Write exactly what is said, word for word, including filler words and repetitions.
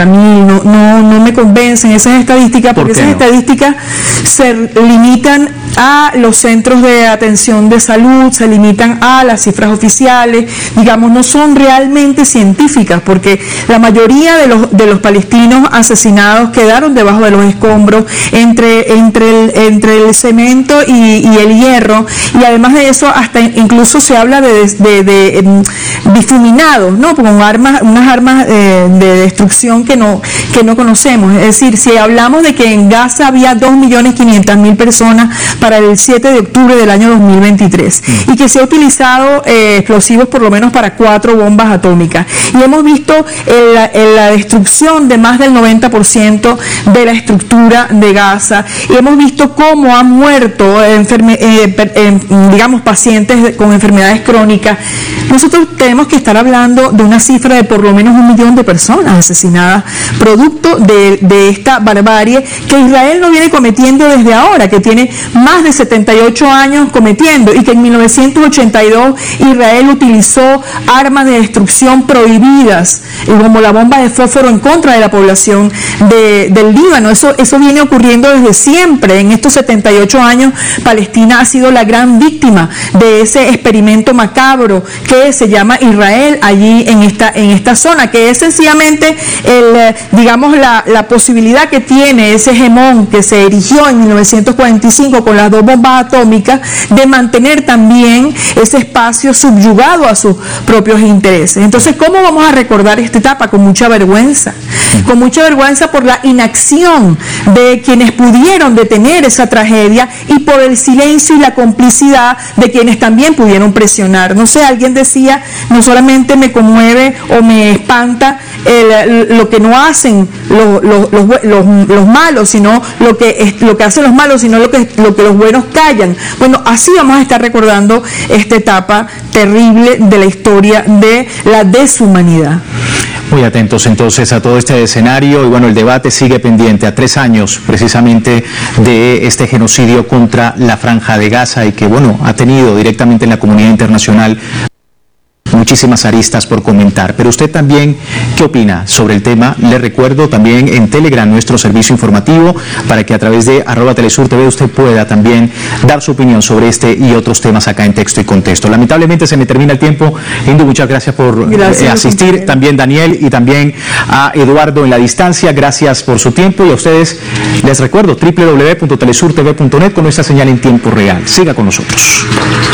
A mí no, no, no me convencen esas estadísticas, porque esas no? estadísticas se limitan a los centros de atención de salud, se limitan a las cifras oficiales, digamos, no son realmente científicas, porque la mayoría de los, de los palestinos asesinados quedaron debajo de los escombros, entre, entre, el, entre el cemento y, y el hierro, y además de eso, hasta incluso se habla de, de, de, de difuminados, ¿no? Con armas, unas armas eh, de destrucción que no, que no conocemos. Es decir, si hablamos de que en Gaza había dos millones quinientas mil personas para el siete de octubre del año dos mil veintitrés mm. y que se ha utilizado eh, explosivos por lo menos para cuatro bombas atómicas, y hemos visto el, el, la destrucción de más del noventa por ciento de la estructura de Gaza, y hemos visto cómo han muerto enferme, eh, eh, digamos pacientes con enfermedades crónicas. Nosotros tenemos que estar hablando de una cifra de por lo menos un millón de personas asesinadas producto de, de esta barbarie que Israel no viene cometiendo desde ahora, que tiene más de setenta y ocho años cometiendo, y que en mil novecientos ochenta y dos Israel utilizó armas de destrucción prohibidas, como la bomba de fósforo en contra de la población de, del Líbano. Eso, eso viene ocurriendo desde siempre. En estos setenta y ocho años, Palestina ha sido la gran víctima de ese experimento macabro que se llama Israel allí en esta, en esta zona, que es sencillamente el, digamos, la, la posibilidad que tiene ese hegemón que se erigió en mil novecientos cuarenta y cinco con las dos bombas atómicas, de mantener también ese espacio subyugado a sus propios intereses. Entonces, ¿cómo vamos a recordar esta etapa? Con mucha vergüenza, con mucha vergüenza por la inacción de quienes pudieron detener esa tragedia y por el silencio y la complicidad de quienes también pudieron presionar. No sé, alguien decía, no solamente me conmueve o me espanta el, lo que no hacen los, los, los, los, los malos, sino lo que, lo que hacen los malos, sino lo que, lo que los buenos callan. Bueno, así vamos a estar recordando esta etapa terrible de la historia de la deshumanidad. Muy atentos entonces a todo este escenario, y bueno, el debate sigue pendiente a tres años precisamente de este genocidio contra la Franja de Gaza, y que bueno, ha tenido directamente en la comunidad internacional muchísimas aristas por comentar. Pero usted también, ¿qué opina sobre el tema? Le recuerdo también en Telegram nuestro servicio informativo, para que a través de arroba Telesur T V usted pueda también dar su opinión sobre este y otros temas acá en Texto y Contexto. Lamentablemente se me termina el tiempo. Indu, muchas gracias por gracias, eh, asistir. Compañero. También Daniel, y también a Eduardo en la distancia. Gracias por su tiempo, y a ustedes les recuerdo doble u doble u doble u punto telesur t v punto net con nuestra señal en tiempo real. Siga con nosotros.